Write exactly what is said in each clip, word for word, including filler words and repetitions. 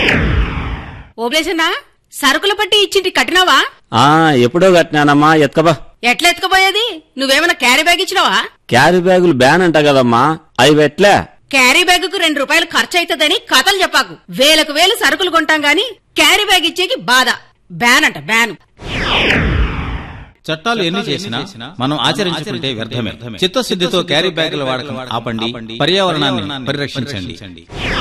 ఓబ్లేసన్నా సరుకుల పట్టి ఇచ్చింటి కట్టినావా? ఆ ఎప్పుడో కట్టినానమ్మా. ఎత్కబా. ఎట్లా ఎత్తుకుపోయేది? నువ్వేమన్నా క్యారీ బ్యాగ్ ఇచ్చినావా? క్యారీ బ్యాగులు బ్యాన్ అంట కదమ్మా, అవి ఎట్లా? క్యారీ బ్యాగుకు రెండు రూపాయలు ఖర్చు అవుతుందని కథలు చెప్పాకు. వేలకు వేలు సరుకులు కొంటాం గాని క్యారీ బ్యాగ్ ఇచ్చేకి బాధ. బ్యాన్ అంట బ్యాన్. చట్టాలు ఎన్ని చేసినా మనం ఆచరించుకుంటే వ్యర్థమే. చిత్తశుద్ధితో క్యారీ బ్యాగుల వాడకం ఆపండి, పర్యావరణాన్ని పరిరక్షించండి.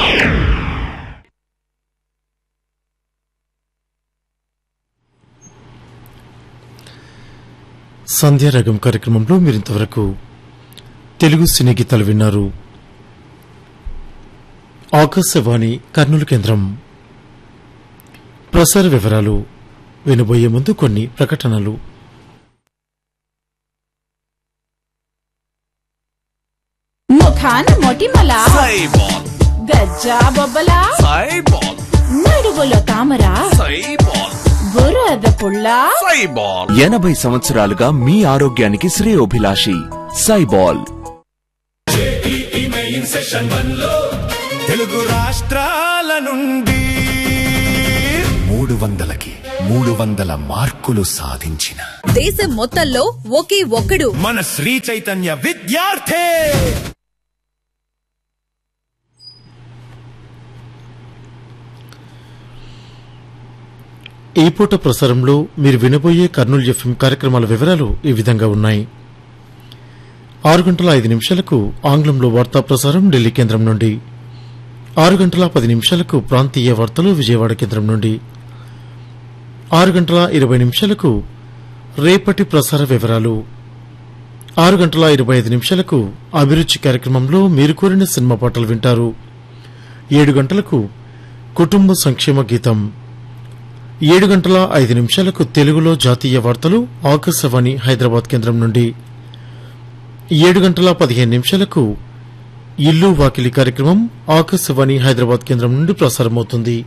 సంధ్యారాగం కార్యక్రమంలో మీరింతవరకు తెలుగు సినీ గీతాలు విన్నారు. ఆకాశవాణి కర్నూలు కేంద్రం. ప్రసార వివరాలు వినబోయే ముందు కొన్ని ప్రకటనలు. ముఖాన మొటిమల గజ్జా బొబ్బల నడుగులో తామర బురద పుల్ల. ఎనభై సంవత్సరాలుగా మీ ఆరోగ్యానికి శ్రేయోభిలాషి సైబాల్. తెలుగు రాష్ట్రాల నుండి మూడు వందలకి మూడు వందల మార్కులు సాధించిన దేశం మొత్తంలో ఒకే ఒక్కడు మన శ్రీ చైతన్య విద్యార్థి. ఈ పూట ప్రసారంలో మీరు వినబోయే కర్నూలు ఎఫ్ఎం కార్యక్రమాల వివరాలు ఈ విధంగా ఉన్నాయి. ఆరు గంటల ఐదు నిమిషాలకు ఆంగ్లంలో వార్తా ప్రసారం ఢిల్లీ కేంద్రం నుండి. ఆరు గంటల పది నిమిషాలకు ప్రాంతీయ వార్తలు విజయవాడ కేంద్రం నుండి. ఆరు గంటల ఇరవై నిమిషాలకు రేపటి ప్రసార వివరాలు. ఆరు గంటల ఇరవై ఐదు నిమిషాలకు అభిరుచి కార్యక్రమంలో మీరు కోరిన సినిమా పాటలు వింటారు. ఏడు గంటలకు కుటుంబ సంక్షేమ గీతం. ఏడు గంటల ఐదు నిమిషాలకు తెలుగులో జాతీయ వార్తలు ఆకాశవాణి హైదరాబాద్ కేంద్రం నుండి. ఏడు గంటల పదిహేను నిమిషాలకు ఇల్లు వాకిలి కార్యక్రమం ఆకాశవాణి హైదరాబాద్ కేంద్రం నుండి ప్రసారమవుతుంది.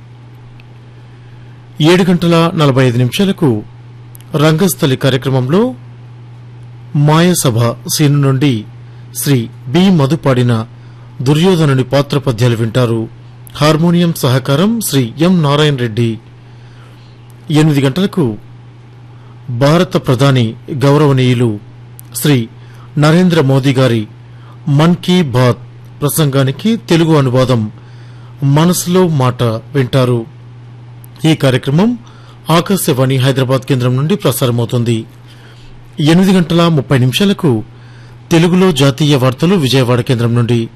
ఏడు గంటల నలభై ఐదు నిమిషాలకు రంగస్థలి కార్యక్రమంలో మాయసభ సీను నుండి శ్రీ బి మధు పాడిన దుర్యోధనుని పాత్ర పద్యాలు వింటారు. హార్మోనియం సహకారం శ్రీ ఎం నారాయణ రెడ్డి. ఎనిమిది గంటలకు భారత ప్రధాని గౌరవనీయులు శ్రీ నరేంద్ర మోదీ గారి మన్ కీ బాత్ ప్రసంగానికి తెలుగు అనువాదం మనసులో మాట వింటారు. ఈ కార్యక్రమం ఆకాశవాణి హైదరాబాద్ కేంద్రం నుండి ప్రసారమవుతుంది. ఎనిమిది గంటల ముప్పై నిమిషాలకు తెలుగులో జాతీయ వార్తలు విజయవాడ కేంద్రం నుండి.